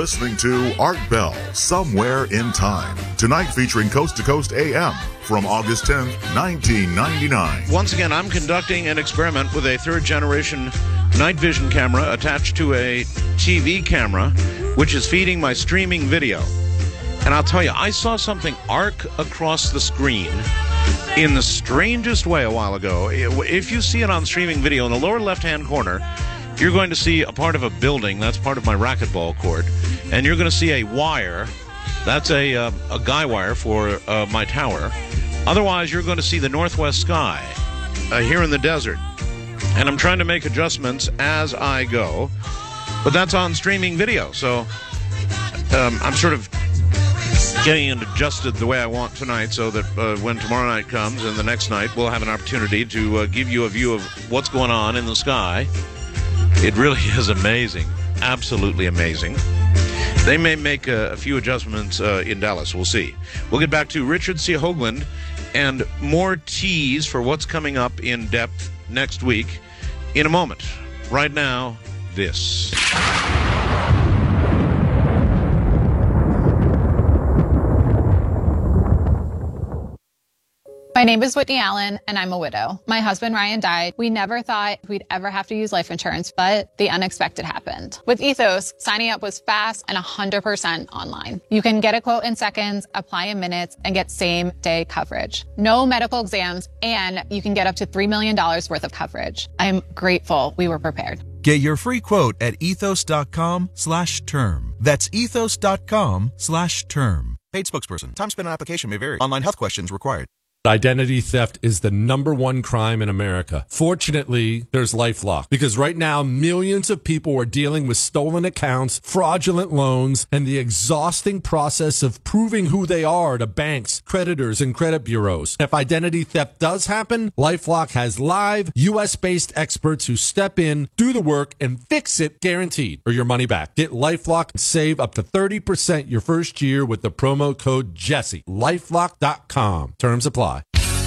listening to Art Bell, Somewhere in Time. Tonight featuring Coast to Coast AM from August 10th, 1999. Once again, I'm conducting an experiment with a third-generation night vision camera attached to a TV camera, which is feeding my streaming video. And I'll tell you, I saw something arc across the screen in the strangest way a while ago. If you see it on streaming video, in the lower left-hand corner, you're going to see a part of a building. That's part of my racquetball court. And you're going to see a wire. That's a guy wire for my tower. Otherwise, you're going to see the northwest sky here in the desert. And I'm trying to make adjustments as I go. But that's on streaming video. So I'm sort of getting it adjusted the way I want tonight so that when tomorrow night comes and the next night, we'll have an opportunity to give you a view of what's going on in the sky. It really is amazing. Absolutely amazing. They may make a few adjustments in Dallas. We'll see. We'll get back to Richard C. Hoagland and more tease for what's coming up in depth next week in a moment. Right now, this. My name is Whitney Allen, and I'm a widow. My husband, Ryan, died. We never thought we'd ever have to use life insurance, but the unexpected happened. With Ethos, signing up was fast and 100% online. You can get a quote in seconds, apply in minutes, and get same-day coverage. No medical exams, and you can get up to $3 million worth of coverage. I'm grateful we were prepared. Get your free quote at ethos.com/term. That's ethos.com/term. Paid spokesperson. Time spent on application may vary. Online health questions required. Identity theft is the #1 crime in America. Fortunately, there's LifeLock, because right now millions of people are dealing with stolen accounts, fraudulent loans, and the exhausting process of proving who they are to banks, creditors, and credit bureaus. If identity theft does happen, LifeLock has live US-based experts who step in, do the work, and fix it guaranteed, or your money back. Get LifeLock and save up to 30% your first year with the promo code Jesse. LifeLock.com. Terms apply.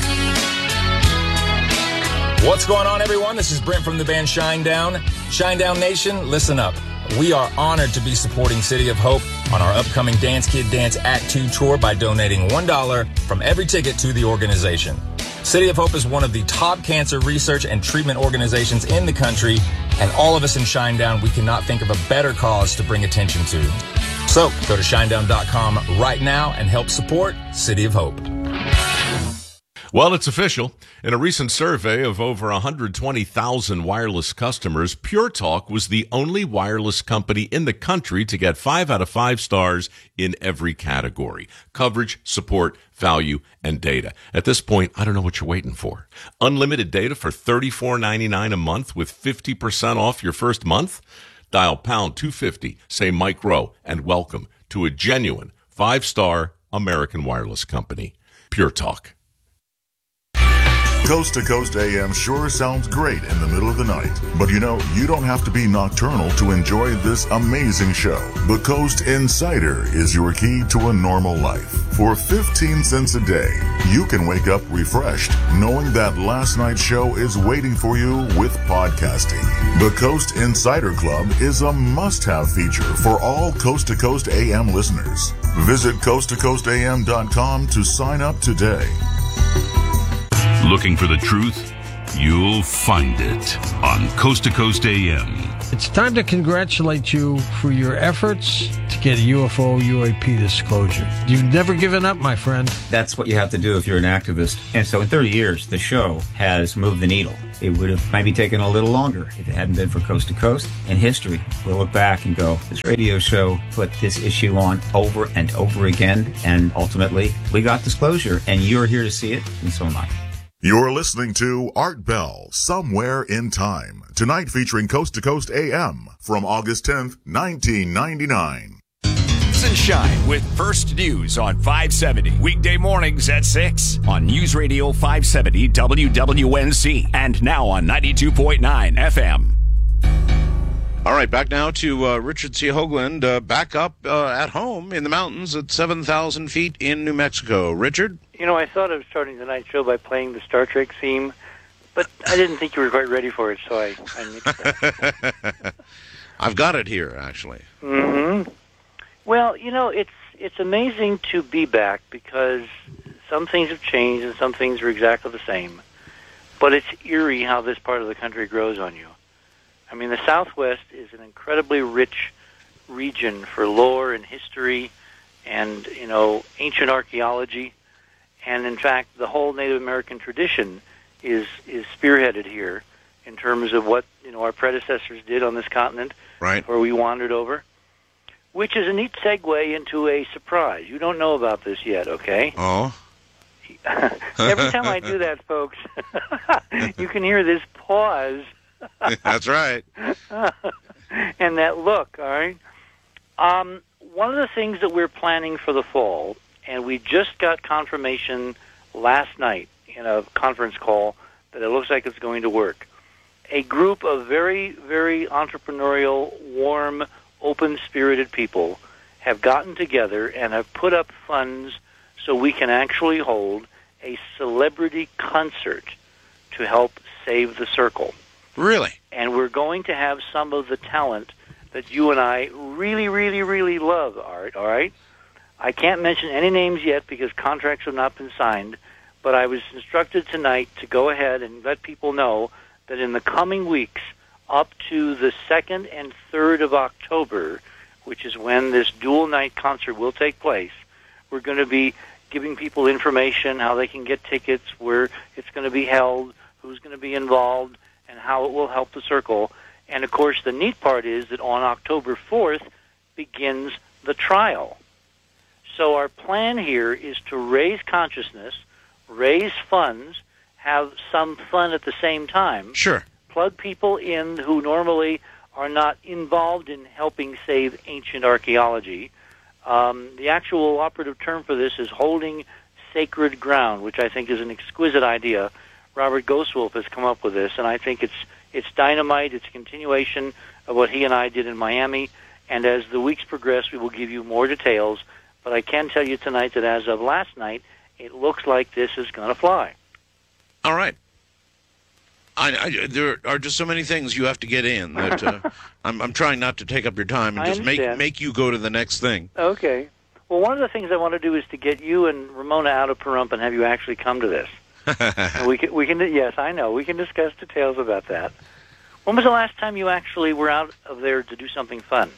What's going on, everyone? This is Brent from the band Shinedown. Shinedown Nation, listen up. We are honored to be supporting City of Hope on our upcoming Dance Kid Dance Act 2 tour by donating $1 from every ticket to the organization. City of Hope is one of the top cancer research and treatment organizations in the country, and all of us in Shinedown, we cannot think of a better cause to bring attention to. So, go to shinedown.com right now and help support City of Hope. Well, it's official. In a recent survey of over 120,000 wireless customers, Pure Talk was the only wireless company in the country to get 5 out of 5 stars in every category: coverage, support, value, and data. At this point, I don't know what you're waiting for. Unlimited data for $34.99 a month with 50% off your first month? Dial pound 250, say Mike Rowe, and welcome to a genuine 5-star American wireless company. Pure Talk. Coast to Coast AM sure sounds great in the middle of the night. But you know, you don't have to be nocturnal to enjoy this amazing show. The Coast Insider is your key to a normal life. For 15 cents a day, you can wake up refreshed, knowing that last night's show is waiting for you with podcasting. The Coast Insider Club is a must-have feature for all Coast to Coast AM listeners. Visit coasttocoastam.com to sign up today. Looking for the truth? You'll find it on Coast to Coast AM. It's time to congratulate you for your efforts to get a UFO UAP disclosure. You've never given up, my friend. That's what you have to do if you're an activist. And so in 30 years, the show has moved the needle. It would have maybe taken a little longer if it hadn't been for Coast to Coast. In history, we'll look back and go, this radio show put this issue on over and over again, and ultimately, we got disclosure, and you're here to see it, and so am I. You're listening to Art Bell, Somewhere in Time. Tonight featuring Coast to Coast AM from August 10th, 1999. Rise and shine with First News on 570. Weekday mornings at 6 on News Radio 570 WWNC and now on 92.9 FM. All right, back now to Richard C. Hoagland, back up at home in the mountains at 7,000 feet in New Mexico. Richard? You know, I thought of starting tonight's show by playing the Star Trek theme, but I didn't think you were quite ready for it, so I mixed it. I've got it here, actually. Mm-hmm. Well, it's amazing to be back because some things have changed and some things are exactly the same. But it's eerie how this part of the country grows on you. I mean, the Southwest is an incredibly rich region for lore and history and, ancient archaeology. And, in fact, the whole Native American tradition is spearheaded here in terms of what, our predecessors did on this continent, right, where we wandered over, which is a neat segue into a surprise. You don't know about this yet, okay? Oh. Every time I do that, folks, you can hear this pause. That's right. And that look, all right? One of the things that we're planning for the fall, and we just got confirmation last night in a conference call that it looks like it's going to work. A group of very, very entrepreneurial, warm, open-spirited people have gotten together and have put up funds so we can actually hold a celebrity concert to help save the circle. Really? And we're going to have some of the talent that you and I really, really, really love, Art, all right? I can't mention any names yet because contracts have not been signed, but I was instructed tonight to go ahead and let people know that in the coming weeks, up to the 2nd and 3rd of October, which is when this dual night concert will take place, we're going to be giving people information, how they can get tickets, where it's going to be held, who's going to be involved, and how it will help the circle. And, of course, the neat part is that on October 4th begins the trial. So our plan here is to raise consciousness, raise funds, have some fun at the same time. Sure. Plug people in who normally are not involved in helping save ancient archaeology. The actual operative term for this is holding sacred ground, which I think is an exquisite idea. Robert Goswolf has come up with this, and I think it's dynamite. It's a continuation of what he and I did in Miami. And as the weeks progress, we will give you more details. But I can tell you tonight that as of last night, it looks like this is going to fly. All right. There are just so many things you have to get in that I'm trying not to take up your time and just make you go to the next thing. Okay. Well, one of the things I want to do is to get you and Ramona out of Pahrump and have you actually come to this. And we can. Yes, I know. We can discuss details about that. When was the last time you actually were out of there to do something fun?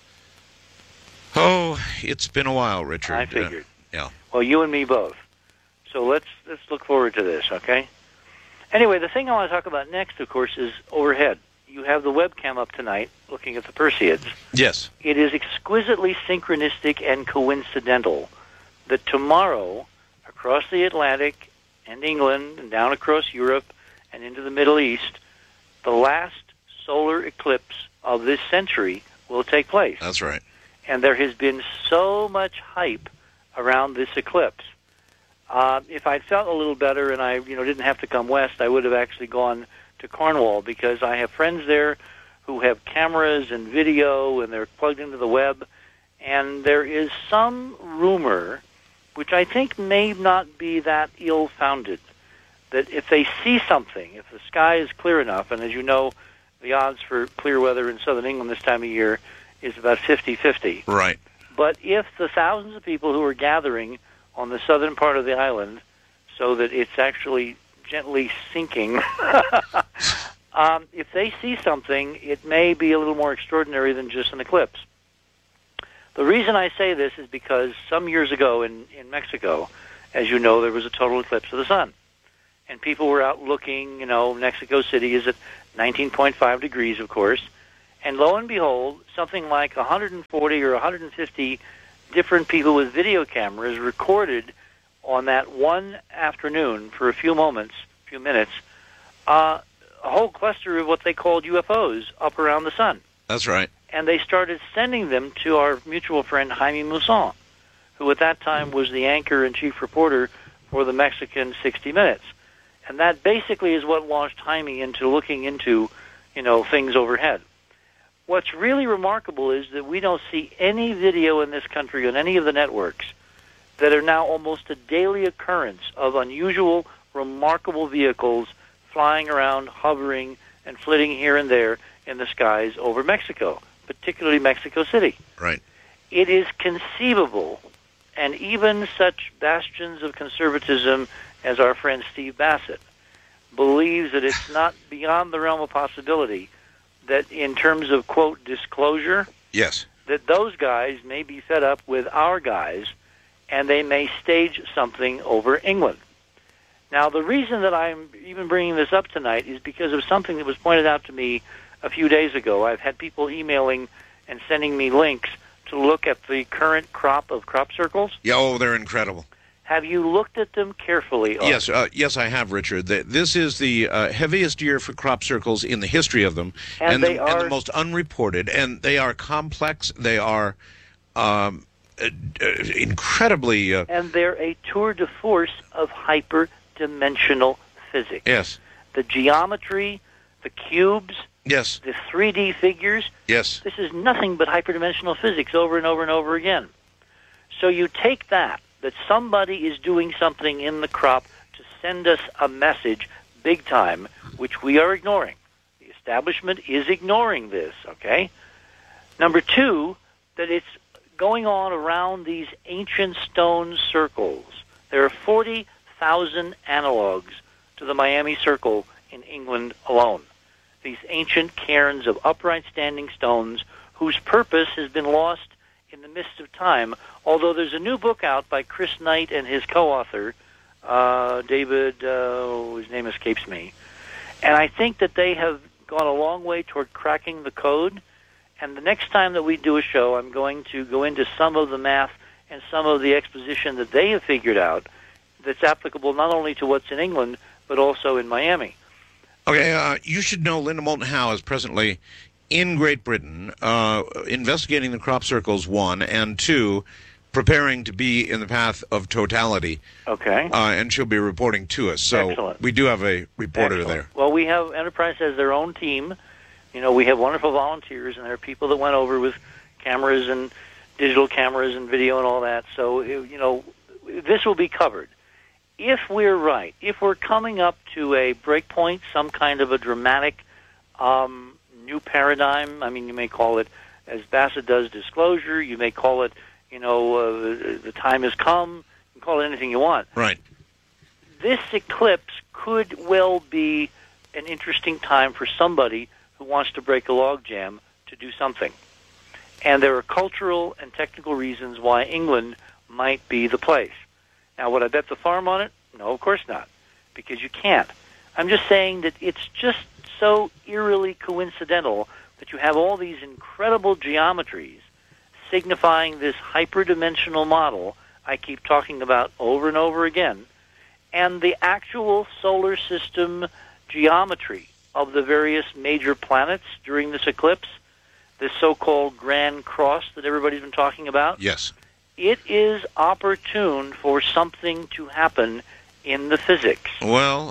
Oh, it's been a while, Richard. I figured. Yeah. Well, you and me both. So let's look forward to this, okay? Anyway, the thing I want to talk about next, of course, is overhead. You have the webcam up tonight looking at the Perseids. Yes. It is exquisitely synchronistic and coincidental that tomorrow, across the Atlantic and England and down across Europe and into the Middle East, the last solar eclipse of this century will take place. That's right. And there has been so much hype around this eclipse. If I'd felt a little better and I didn't have to come west, I would have actually gone to Cornwall because I have friends there who have cameras and video and they're plugged into the web. And there is some rumor, which I think may not be that ill-founded, that if they see something, if the sky is clear enough, and as you know, the odds for clear weather in southern England this time of year is about 50-50. Right. But if the thousands of people who are gathering on the southern part of the island so that it's actually gently sinking, if they see something, it may be a little more extraordinary than just an eclipse. The reason I say this is because some years ago in Mexico, as you know, there was a total eclipse of the sun. And people were out looking, Mexico City is at 19.5 degrees, of course. And lo and behold, something like 140 or 150 different people with video cameras recorded on that one afternoon for a few minutes, a whole cluster of what they called UFOs up around the sun. That's right. And they started sending them to our mutual friend Jaime Maussan, who at that time was the anchor and chief reporter for the Mexican 60 Minutes. And that basically is what launched Jaime into looking into, things overhead. What's really remarkable is that we don't see any video in this country on any of the networks that are now almost a daily occurrence of unusual, remarkable vehicles flying around, hovering, and flitting here and there in the skies over Mexico, particularly Mexico City. Right. it is conceivable, and even such bastions of conservatism as our friend Steve Bassett believes that it's not beyond the realm of possibility that in terms of, quote, disclosure, yes, that those guys may be fed up with our guys and they may stage something over England. Now, the reason that I'm even bringing this up tonight is because of something that was pointed out to me a few days ago. I've had people emailing and sending me links to look at the current crop of crop circles. Yeah, oh, they're incredible. Have you looked at them carefully? Yes, yes, I have, Richard. This is the heaviest year for crop circles in the history of them, and the most unreported. And they are complex. They are incredibly... and they're a tour de force of hyperdimensional physics. Yes. The geometry, the cubes, yes, the 3D figures. Yes. This is nothing but hyperdimensional physics over and over and over again. So you take that somebody is doing something in the crop to send us a message big time, which we are ignoring. The establishment is ignoring this, okay? Number two, that it's going on around these ancient stone circles. There are 40,000 analogs to the Miami Circle in England alone. These ancient cairns of upright standing stones whose purpose has been lost in the midst of time, although there's a new book out by Chris Knight and his co-author, David, his name escapes me, and I think that they have gone a long way toward cracking the code, and the next time that we do a show, I'm going to go into some of the math and some of the exposition that they have figured out that's applicable not only to what's in England, but also in Miami. Okay, you should know Linda Moulton Howe is presently in Great Britain, investigating the crop circles, 1, and 2, preparing to be in the path of totality. Okay. And she'll be reporting to us. So excellent. We do have a reporter there. Well, we have Enterprise has their own team. You know, we have wonderful volunteers, and there are people that went over with cameras and digital cameras and video and all that. So, you know, this will be covered. If we're right, if we're coming up to a break point, some kind of a dramatic new paradigm, I mean, you may call it, as Bassett does, disclosure. You may call it, you know, the time has come. You can call it anything you want. Right. This eclipse could well be an interesting time for somebody who wants to break a logjam to do something. And there are cultural and technical reasons why England might be the place. Now, would I bet the farm on it? No, of course not, because you can't. I'm just saying that it's just so eerily coincidental that you have all these incredible geometries signifying this hyperdimensional model I keep talking about over and over again, and the actual solar system geometry of the various major planets during this eclipse, this so-called Grand Cross that everybody's been talking about. Yes. It is opportune for something to happen in the physics. Well,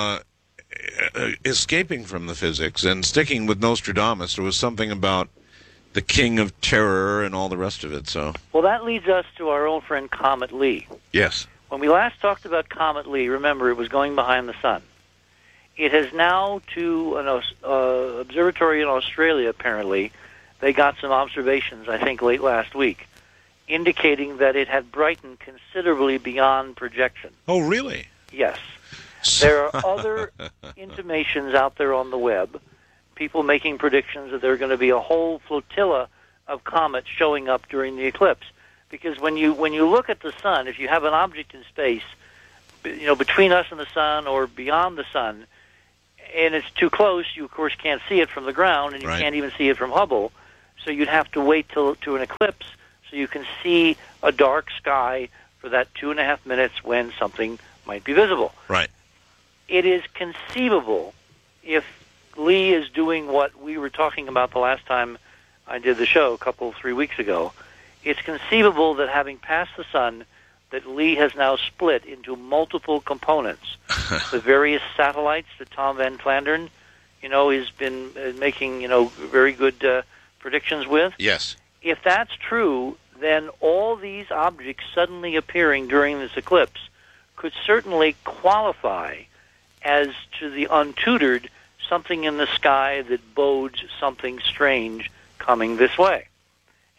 escaping from the physics and sticking with Nostradamus, there was something about the King of Terror and all the rest of it. So, well, that leads us to our old friend Comet Lee. Yes. When we last talked about Comet Lee, remember, it was going behind the sun. It has now, to an observatory in Australia, apparently, they got some observations, I think, late last week, indicating that it had brightened considerably beyond projection. Oh, really? Yes. There are other intimations out there on the web, people making predictions that there are going to be a whole flotilla of comets showing up during the eclipse. Because when you look at the sun, if you have an object in space, you know, between us and the sun or beyond the sun, and it's too close, you of course can't see it from the ground, and you can't even see it from Hubble. So you'd have to wait till to an eclipse so you can see a dark sky for that 2.5 minutes when something might be visible. Right. It is conceivable, if Lee is doing what we were talking about the last time I did the show, 3 weeks ago, it's conceivable that having passed the sun, that Lee has now split into multiple components. The various satellites that Tom Van Flandern, you know, has been making, you know, very good predictions with. Yes. If that's true, then all these objects suddenly appearing during this eclipse could certainly qualify as, to the untutored, something in the sky that bodes something strange coming this way.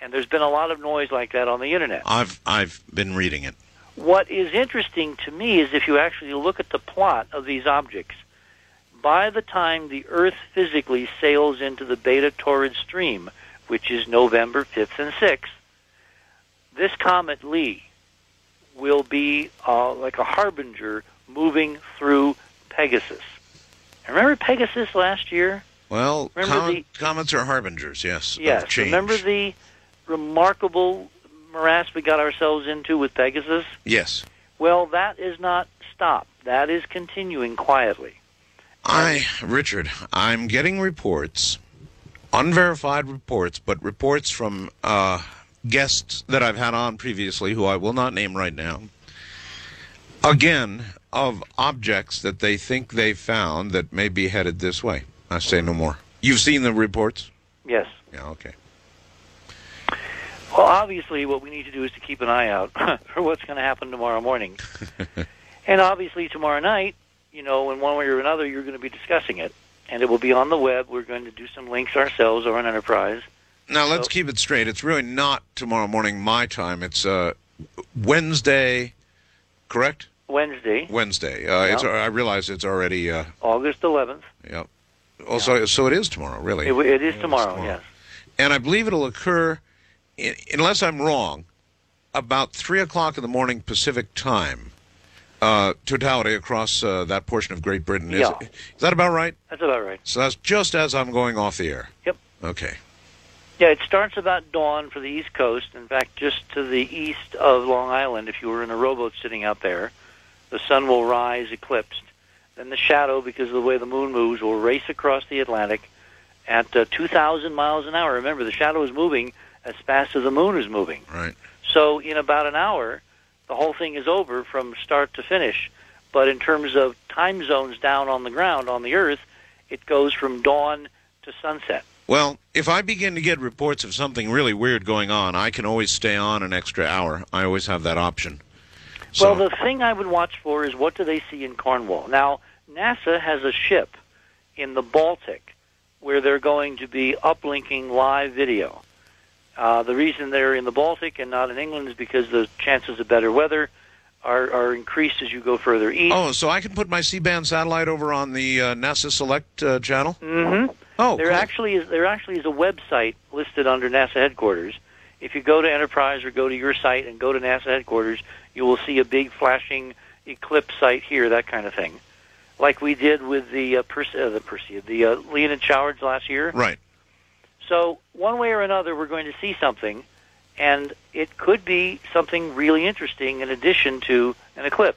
And there's been a lot of noise like that on the Internet. I've been reading it. What is interesting to me is if you actually look at the plot of these objects, by the time the Earth physically sails into the Beta Torrid stream, which is November 5th and 6th, this comet Lee will be like a harbinger moving through Pegasus. Remember Pegasus last year? Well, comets are harbingers, yes. Yes. Of change. Remember the remarkable morass we got ourselves into with Pegasus? Yes. Well, that is not stopped. That is continuing quietly. Richard, I'm getting reports, unverified reports, but reports from guests that I've had on previously, who I will not name right now, again, of objects that they think they found that may be headed this way. I say no more. You've seen the reports? Yes. Yeah, okay. Well, obviously, what we need to do is to keep an eye out for what's going to happen tomorrow morning. And obviously, tomorrow night, in one way or another, you're going to be discussing it. And it will be on the web. We're going to do some links ourselves or on Enterprise. Now, let's keep it straight. It's really not tomorrow morning my time. It's Wednesday, correct? Wednesday. I realize it's already... August 11th. Yep. Also, so it is tomorrow, really. It is tomorrow, yes. And I believe it'll occur, unless I'm wrong, about 3 o'clock in the morning Pacific time, totality across that portion of Great Britain. Is that about right? That's about right. So that's just as I'm going off the air? Yep. Okay. Yeah, it starts about dawn for the East Coast. In fact, just to the east of Long Island, if you were in a rowboat sitting out there, the sun will rise eclipsed. Then the shadow, because of the way the moon moves, will race across the Atlantic at 2,000 miles an hour. Remember, the shadow is moving as fast as the moon is moving. Right. So in about an hour, the whole thing is over from start to finish. But in terms of time zones down on the ground, on the Earth, it goes from dawn to sunset. Well, if I begin to get reports of something really weird going on, I can always stay on an extra hour. I always have that option. So, well, the thing I would watch for is what do they see in Cornwall. Now, NASA has a ship in the Baltic where they're going to be uplinking live video. The reason they're in the Baltic and not in England is because the chances of better weather are increased as you go further east. Oh, so I can put my C-band satellite over on the NASA Select channel? Mm-hmm. Oh, there actually is a website listed under NASA headquarters. If you go to Enterprise or go to your site and go to NASA headquarters, you will see a big flashing eclipse site here, that kind of thing, like we did with the Leonid Showerds last year. Right. So one way or another, we're going to see something, and it could be something really interesting in addition to an eclipse.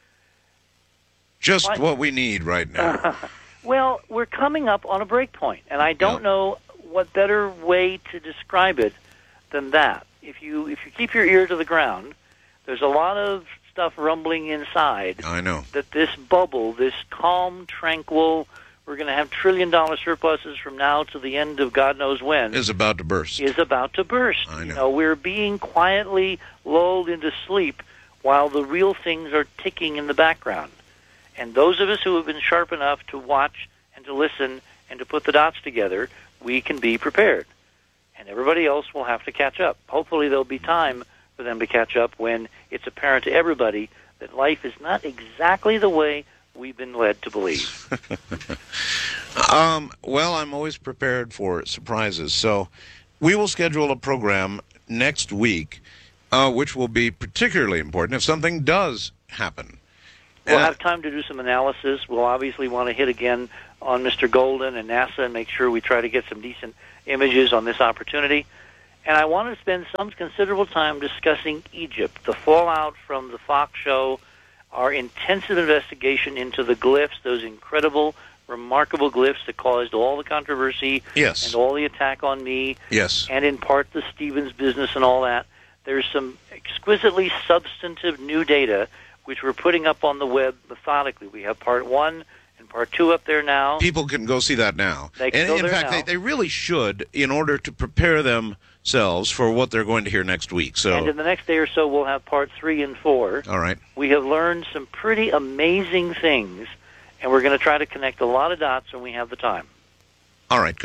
Just what we need right now. Well, we're coming up on a break point, and I don't know what better way to describe it than that. If you keep your ear to the ground, there's a lot of stuff rumbling inside. I know. That this bubble, this calm, tranquil, we're going to have trillion-dollar surpluses from now to the end of God knows when. Is about to burst. I know. We're being quietly lulled into sleep while the real things are ticking in the background. And those of us who have been sharp enough to watch and to listen and to put the dots together, we can be prepared. And everybody else will have to catch up. Hopefully there'll be time for them to catch up when it's apparent to everybody that life is not exactly the way we've been led to believe. Well, I'm always prepared for surprises. So we will schedule a program next week, which will be particularly important if something does happen. We'll have time to do some analysis. We'll obviously want to hit again on Mr. Golden and NASA and make sure we try to get some decent images on this opportunity. And I want to spend some considerable time discussing Egypt, the fallout from the Fox show, our intensive investigation into the glyphs, those incredible, remarkable glyphs that caused all the controversy and all the attack on me, and in part the Stevens business and all that. There's some exquisitely substantive new data which we're putting up on the web methodically. We have part 1 and part 2 up there now. People can go see that now. They can go in there fact, now. they really should, in order to prepare themselves for what they're going to hear next week. So, and in the next day or so, we'll have part 3 and 4. All right. We have learned some pretty amazing things, and we're going to try to connect a lot of dots when we have the time. All right, good.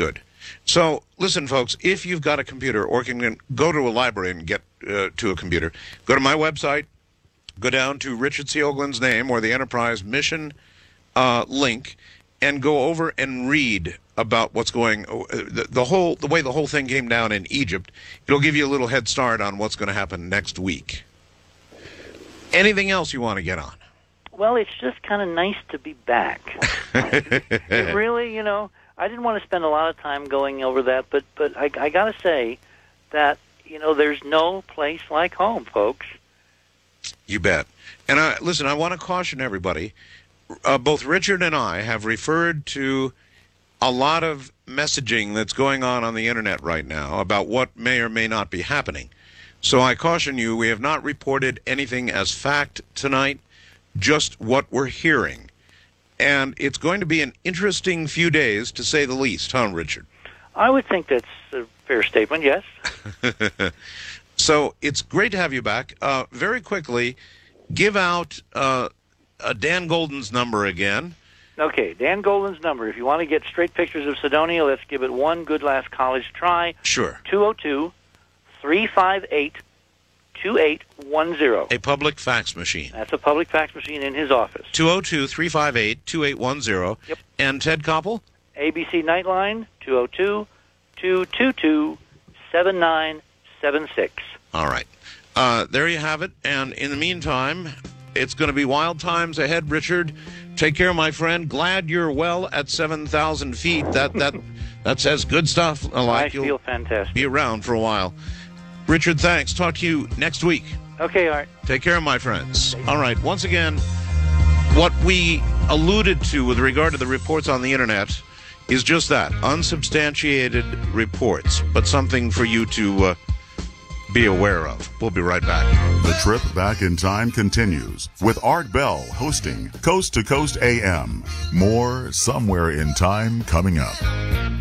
So, listen, folks, if you've got a computer or can go to a library and get to a computer, go to my website, go down to Richard C. Oglen's name or the Enterprise Mission link, and go over and read about what's going, the way the whole thing came down in Egypt. It'll give you a little head start on what's going to happen next week. Anything else you want to get on? Well, it's just kind of nice to be back. It really, you know, I didn't want to spend a lot of time going over that, but I got to say that, you know, there's no place like home, folks. You bet. And listen, I want to caution everybody. Both Richard and I have referred to a lot of messaging that's going on the internet right now about what may or may not be happening. So I caution you, we have not reported anything as fact tonight, just what we're hearing. And it's going to be an interesting few days, to say the least, huh, Richard? I would think that's a fair statement, yes. So it's great to have you back. Very quickly, give out Dan Golden's number again. Okay, Dan Golden's number. If you want to get straight pictures of Cydonia, let's give it one good last college try. Sure. 202-358-2810. A public fax machine. That's a public fax machine in his office. 202-358-2810. Yep. And Ted Koppel? ABC Nightline, 202-222-7976. All right. There you have it. And in the meantime, it's going to be wild times ahead, Richard. Take care, my friend. Glad you're well at 7,000 feet. That says good stuff. I feel fantastic. Be around for a while. Richard, thanks. Talk to you next week. Okay, Art. Take care, my friends. All right. Once again, what we alluded to with regard to the reports on the internet is just that, unsubstantiated reports, but something for you to be aware of. We'll be right back. The trip back in time continues with Art Bell hosting Coast to Coast AM. More Somewhere in Time coming up.